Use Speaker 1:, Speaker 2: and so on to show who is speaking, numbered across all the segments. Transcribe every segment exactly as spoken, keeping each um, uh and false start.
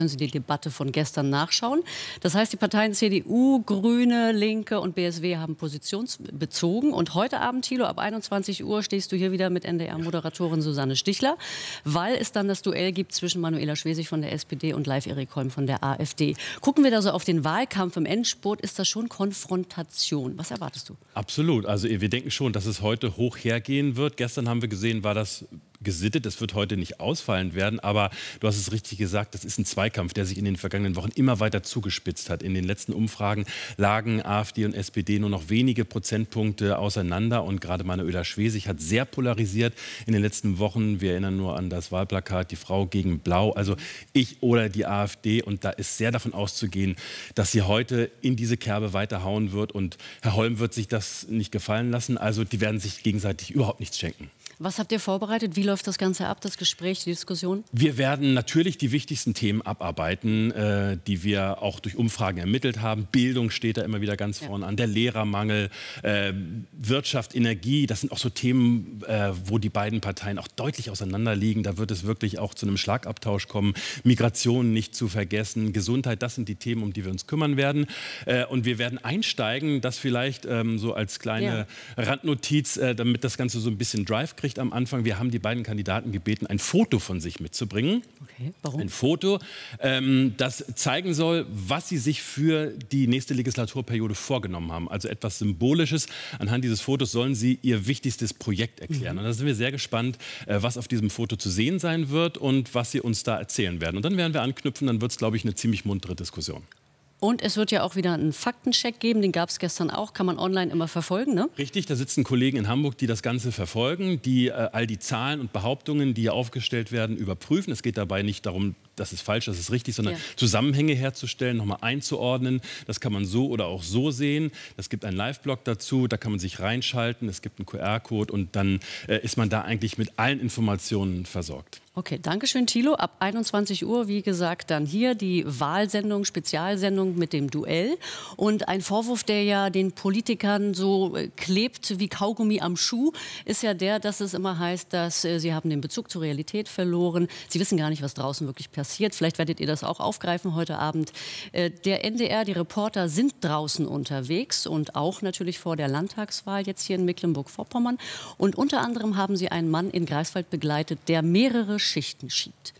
Speaker 1: Können Sie die Debatte von gestern nachschauen. Das heißt, die Parteien C D U, Grüne, Linke und B S W haben positionsbezogen. Und heute Abend, Thilo, ab einundzwanzig Uhr stehst du hier wieder mit N D R-Moderatorin Susanne Stichler, weil es dann das Duell gibt zwischen Manuela Schwesig von der S P D und Leif Erik Holm von der AfD. Gucken wir da so auf den Wahlkampf im Endspurt, ist das schon Konfrontation. Was erwartest du?
Speaker 2: Absolut. Also wir denken schon, dass es heute hoch hergehen wird. Gestern haben wir gesehen, war das gesittet. Das wird heute nicht ausfallend werden. Aber du hast es richtig gesagt, das ist ein Zweikampf, der sich in den vergangenen Wochen immer weiter zugespitzt hat. In den letzten Umfragen lagen AfD und S P D nur noch wenige Prozentpunkte auseinander. Und gerade Manuela Schwesig hat sehr polarisiert in den letzten Wochen. Wir erinnern nur an das Wahlplakat, die Frau gegen Blau. Also ich oder die AfD. Und da ist sehr davon auszugehen, dass sie heute in diese Kerbe weiterhauen wird. Und Herr Holm wird sich das nicht gefallen lassen. Also die werden sich gegenseitig überhaupt nichts schenken.
Speaker 1: Was habt ihr vorbereitet? Wie läuft das Ganze ab, das Gespräch, die Diskussion?
Speaker 2: Wir werden natürlich die wichtigsten Themen abarbeiten, äh, die wir auch durch Umfragen ermittelt haben. Bildung steht da immer wieder ganz ja. vorne an, der Lehrermangel, äh, Wirtschaft, Energie. Das sind auch so Themen, äh, wo die beiden Parteien auch deutlich auseinanderliegen. Da wird es wirklich auch zu einem Schlagabtausch kommen. Migration nicht zu vergessen, Gesundheit, das sind die Themen, um die wir uns kümmern werden. Äh, und wir werden einsteigen, das vielleicht ähm, so als kleine ja. Randnotiz, äh, damit das Ganze so ein bisschen Drive kriegt am Anfang. Wir haben die beiden Kandidaten gebeten, ein Foto von sich mitzubringen.
Speaker 1: Okay, warum?
Speaker 2: Ein Foto, ähm, das zeigen soll, was sie sich für die nächste Legislaturperiode vorgenommen haben. Also etwas Symbolisches. Anhand dieses Fotos sollen sie ihr wichtigstes Projekt erklären. Mhm. Und da sind wir sehr gespannt, äh, was auf diesem Foto zu sehen sein wird und was sie uns da erzählen werden. Und dann werden wir anknüpfen, dann wird es, glaube ich, eine ziemlich muntere Diskussion.
Speaker 1: Und es wird ja auch wieder einen Faktencheck geben, den gab es gestern auch, kann man online immer verfolgen, ne?
Speaker 2: Richtig, da sitzen Kollegen in Hamburg, die das Ganze verfolgen, die äh, all die Zahlen und Behauptungen, die hier aufgestellt werden, überprüfen. Es geht dabei nicht darum, das ist falsch, das ist richtig, sondern ja. Zusammenhänge herzustellen, nochmal einzuordnen. Das kann man so oder auch so sehen. Es gibt einen Live-Blog dazu, da kann man sich reinschalten, es gibt einen Q R-Code und dann äh, ist man da eigentlich mit allen Informationen versorgt.
Speaker 1: Okay, danke schön, Thilo. Ab einundzwanzig Uhr, wie gesagt, dann hier die Wahlsendung, Spezialsendung mit dem Duell. Und ein Vorwurf, der ja den Politikern so äh, klebt wie Kaugummi am Schuh, ist ja der, dass es immer heißt, dass äh, sie haben den Bezug zur Realität verloren. Sie wissen gar nicht, was draußen wirklich passiert. Vielleicht werdet ihr das auch aufgreifen heute Abend. Äh, der N D R, die Reporter sind draußen unterwegs und auch natürlich vor der Landtagswahl jetzt hier in Mecklenburg-Vorpommern. Und unter anderem haben sie einen Mann in Greifswald begleitet, der mehrere Schichten schiebt.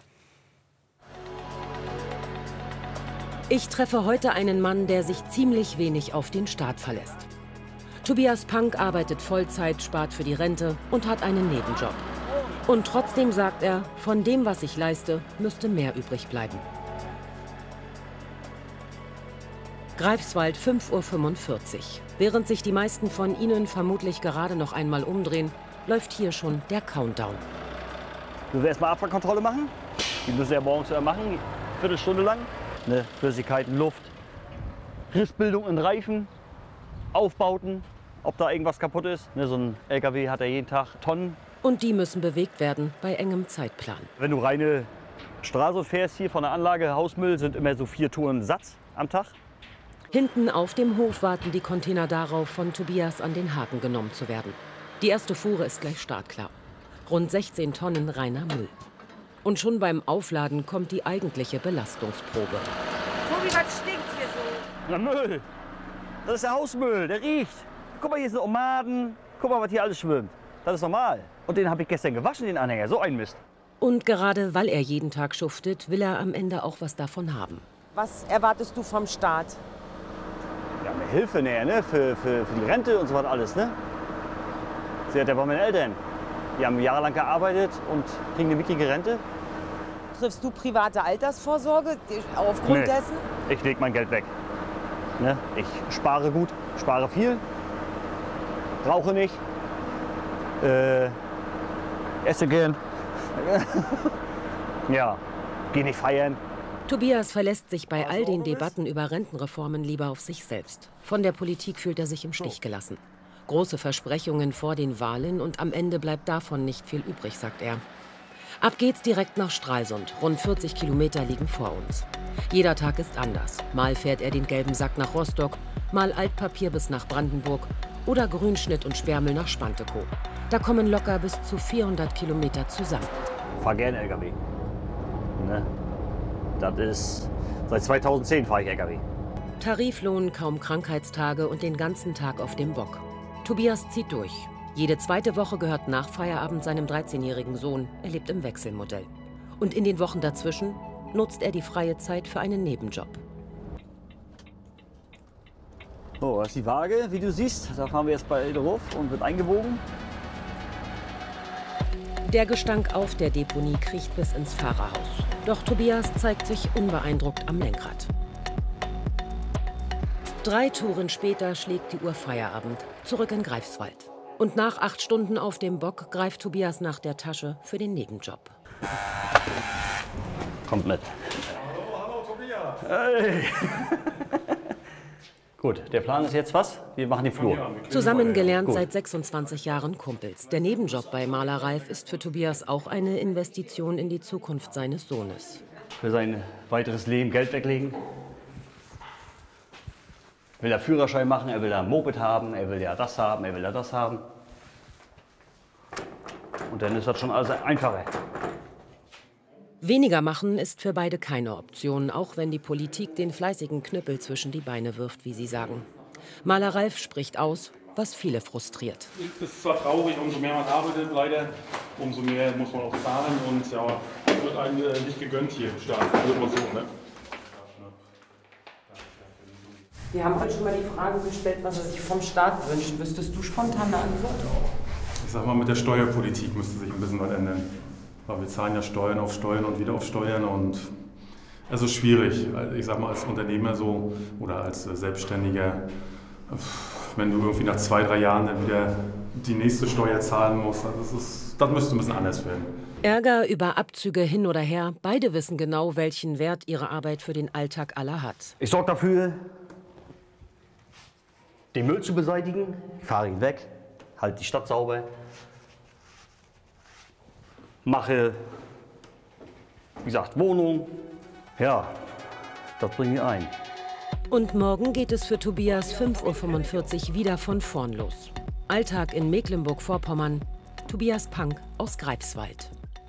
Speaker 3: Ich treffe heute einen Mann, der sich ziemlich wenig auf den Staat verlässt. Tobias Pank arbeitet Vollzeit, spart für die Rente und hat einen Nebenjob. Und trotzdem sagt er, von dem, was ich leiste, müsste mehr übrig bleiben. Greifswald, fünf Uhr fünfundvierzig. Während sich die meisten von Ihnen vermutlich gerade noch einmal umdrehen, läuft hier schon der Countdown.
Speaker 4: Müssen wir erstmal Abfallkontrolle machen. Die müssen wir ja morgens machen, eine Viertelstunde lang. Ne, Flüssigkeiten, Luft, Rissbildung in Reifen, Aufbauten, ob da irgendwas kaputt ist. Ne, so ein L K W hat ja jeden Tag Tonnen.
Speaker 3: Und die müssen bewegt werden bei engem Zeitplan.
Speaker 4: Wenn du reine Straße fährst hier von der Anlage, Hausmüll, sind immer so vier Touren Satz am Tag.
Speaker 3: Hinten auf dem Hof warten die Container darauf, von Tobias an den Haken genommen zu werden. Die erste Fuhre ist gleich startklar. Rund sechzehn Tonnen reiner Müll. Und schon beim Aufladen kommt die eigentliche Belastungsprobe.
Speaker 5: Tobi, was stinkt hier so?
Speaker 4: Na, Müll. Das ist der Hausmüll, der riecht. Guck mal, hier sind Omaden. Guck mal, was hier alles schwimmt. Das ist normal. Und den habe ich gestern gewaschen, den Anhänger. So ein Mist.
Speaker 3: Und gerade weil er jeden Tag schuftet, will er am Ende auch was davon haben.
Speaker 5: Was erwartest du vom Staat?
Speaker 4: Ja, eine Hilfe näher, ne? Für, für, für die Rente und so was alles, ne? Sie hat ja bei meinen Eltern. Die haben jahrelang gearbeitet und kriegen eine mickige Rente.
Speaker 5: Triffst du private Altersvorsorge aufgrund
Speaker 4: nee,
Speaker 5: dessen?
Speaker 4: Ich lege mein Geld weg. Ne? Ich spare gut, spare viel, rauche nicht, äh, esse gern. Ja, gehe nicht feiern.
Speaker 3: Tobias verlässt sich bei all den Debatten über Rentenreformen lieber auf sich selbst. Von der Politik fühlt er sich im Stich gelassen. Große Versprechungen vor den Wahlen und am Ende bleibt davon nicht viel übrig, sagt er. Ab geht's direkt nach Stralsund. Rund vierzig Kilometer liegen vor uns. Jeder Tag ist anders. Mal fährt er den gelben Sack nach Rostock, mal Altpapier bis nach Brandenburg oder Grünschnitt und Sperrmüll nach Spantekow. Da kommen locker bis zu vierhundert Kilometer zusammen.
Speaker 4: Fahr gern L K W. Ne? Das ist, seit zweitausendzehn fahre ich L K W.
Speaker 3: Tariflohn, kaum Krankheitstage und den ganzen Tag auf dem Bock. Tobias zieht durch. Jede zweite Woche gehört nach Feierabend seinem dreizehnjährigen Sohn. Er lebt im Wechselmodell. Und in den Wochen dazwischen nutzt er die freie Zeit für einen Nebenjob.
Speaker 4: So, das ist die Waage, wie du siehst. Da fahren wir jetzt bei drauf und wird eingebogen.
Speaker 3: Der Gestank auf der Deponie kriecht bis ins Fahrerhaus. Doch Tobias zeigt sich unbeeindruckt am Lenkrad. Drei Touren später schlägt die Uhr Feierabend, zurück in Greifswald. Und nach acht Stunden auf dem Bock greift Tobias nach der Tasche für den Nebenjob.
Speaker 4: Kommt mit.
Speaker 6: Hallo, hallo Tobias.
Speaker 4: Hey. Gut, der Plan ist jetzt was? Wir machen den Flur.
Speaker 3: Zusammengelernt
Speaker 4: Gut.
Speaker 3: seit sechsundzwanzig Jahren Kumpels. Der Nebenjob bei Maler Ralf ist für Tobias auch eine Investition in die Zukunft seines Sohnes.
Speaker 4: Für sein weiteres Leben Geld weglegen. Will er Führerschein machen, er will da ein Moped haben, er will ja das haben, er will ja das haben. Und dann ist das schon alles einfacher.
Speaker 3: Weniger machen ist für beide keine Option, auch wenn die Politik den fleißigen Knüppel zwischen die Beine wirft, wie sie sagen. Maler Ralf spricht aus, was viele frustriert.
Speaker 6: Es ist zwar traurig, umso mehr man arbeitet, leider, umso mehr muss man auch zahlen. Und ja, wird einem äh, nicht gegönnt hier im Staat. Also immer so, ne?
Speaker 5: Wir haben heute schon mal die Frage gestellt, was er sich vom Staat wünscht. Wüsstest du spontan eine Antwort?
Speaker 6: Ich sag mal, mit der Steuerpolitik müsste sich ein bisschen was ändern. Weil wir zahlen ja Steuern auf Steuern und wieder auf Steuern. Und es ist schwierig, ich sag mal, als Unternehmer so oder als Selbstständiger, wenn du irgendwie nach zwei, drei Jahren dann wieder die nächste Steuer zahlen musst. Das, ist, das müsste ein bisschen anders werden.
Speaker 3: Ärger über Abzüge hin oder her. Beide wissen genau, welchen Wert ihre Arbeit für den Alltag aller hat.
Speaker 4: Ich sorge dafür, den Müll zu beseitigen. Ich fahre ihn weg, halte die Stadt sauber. Mache, wie gesagt, Wohnung. Ja, das bringe ich ein.
Speaker 3: Und morgen geht es für Tobias fünf Uhr fünfundvierzig wieder von vorn los. Alltag in Mecklenburg-Vorpommern. Tobias Pank aus Greifswald.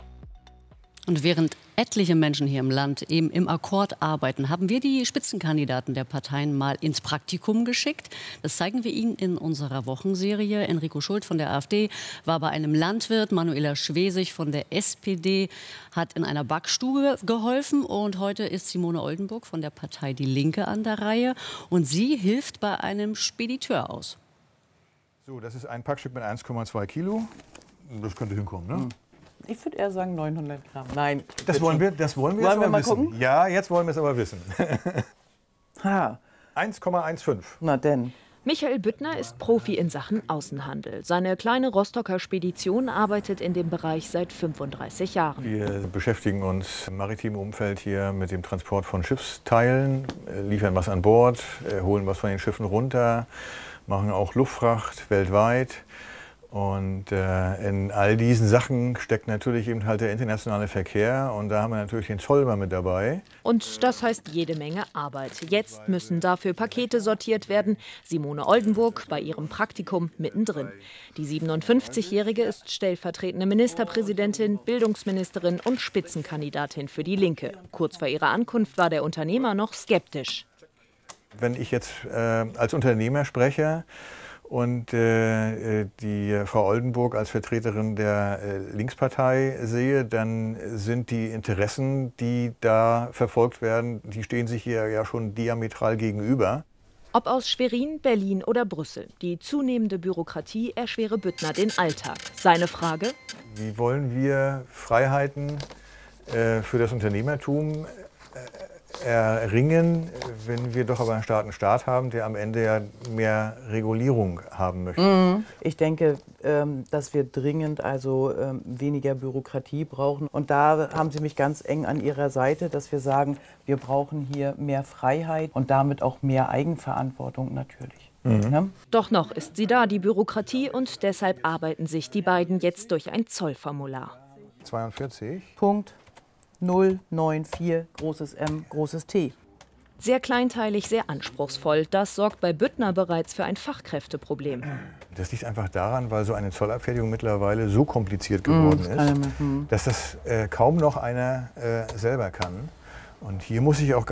Speaker 1: Und während etliche Menschen hier im Land eben im Akkord arbeiten, haben wir die Spitzenkandidaten der Parteien mal ins Praktikum geschickt. Das zeigen wir Ihnen in unserer Wochenserie. Enrico Schult von der AfD war bei einem Landwirt, Manuela Schwesig von der S P D hat in einer Backstube geholfen. Und heute ist Simone Oldenburg von der Partei Die Linke an der Reihe. Und sie hilft bei einem Spediteur aus.
Speaker 7: So, das ist ein Packstück mit eins Komma zwei Kilo. Das könnte hinkommen, ne?
Speaker 8: Ich würde eher sagen neunhundert Gramm. Nein.
Speaker 7: Das wollen wir, das wollen wir
Speaker 8: wollen
Speaker 7: jetzt
Speaker 8: wir
Speaker 7: aber
Speaker 8: mal
Speaker 7: wissen.
Speaker 8: gucken?
Speaker 7: Ja, jetzt wollen wir es aber wissen.
Speaker 8: Ha.
Speaker 7: eins Komma fünfzehn.
Speaker 8: Na denn.
Speaker 9: Michael Büttner ist Profi in Sachen Außenhandel. Seine kleine Rostocker Spedition arbeitet in dem Bereich seit fünfunddreißig Jahren.
Speaker 7: Wir beschäftigen uns im maritimen Umfeld hier mit dem Transport von Schiffsteilen, liefern was an Bord, holen was von den Schiffen runter, machen auch Luftfracht weltweit. Und äh, in all diesen Sachen steckt natürlich eben halt der internationale Verkehr. Und da haben wir natürlich den Zoll mal mit dabei.
Speaker 9: Und das heißt jede Menge Arbeit. Jetzt müssen dafür Pakete sortiert werden. Simone Oldenburg bei ihrem Praktikum mittendrin. Die siebenundfünfzigjährige ist stellvertretende Ministerpräsidentin, Bildungsministerin und Spitzenkandidatin für die Linke. Kurz vor ihrer Ankunft war der Unternehmer noch skeptisch.
Speaker 7: Wenn ich jetzt äh, als Unternehmer spreche, und äh, die Frau Oldenburg als Vertreterin der äh, Linkspartei sehe, dann sind die Interessen, die da verfolgt werden, die stehen sich hier ja schon diametral gegenüber.
Speaker 9: Ob aus Schwerin, Berlin oder Brüssel, die zunehmende Bürokratie erschwere Büttner den Alltag. Seine Frage?
Speaker 7: Wie wollen wir Freiheiten äh, für das Unternehmertum äh, erringen, wenn wir doch aber einen starken Staat haben, der am Ende ja mehr Regulierung haben möchte?
Speaker 8: Ich denke, dass wir dringend also weniger Bürokratie brauchen. Und da haben Sie mich ganz eng an Ihrer Seite, dass wir sagen, wir brauchen hier mehr Freiheit und damit auch mehr Eigenverantwortung natürlich.
Speaker 7: Mhm.
Speaker 8: Ja?
Speaker 9: Doch noch ist sie da, die Bürokratie, und deshalb arbeiten sich die beiden jetzt durch ein Zollformular.
Speaker 7: zweiundvierzig.
Speaker 8: Punkt. null neun vier, großes M, großes T.
Speaker 9: Sehr kleinteilig, sehr anspruchsvoll. Das sorgt bei Büttner bereits für ein Fachkräfteproblem.
Speaker 7: Das liegt einfach daran, weil so eine Zollabfertigung mittlerweile so kompliziert geworden
Speaker 8: mm,
Speaker 7: ist, dass das äh, kaum noch einer äh, selber kann. Und hier muss ich auch